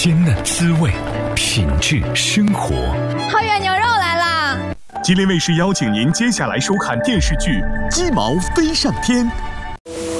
鲜嫩滋味，品质生活。 桃园牛肉来啦！ 吉林卫视邀请您接下来收看电视剧《鸡毛飞上天》，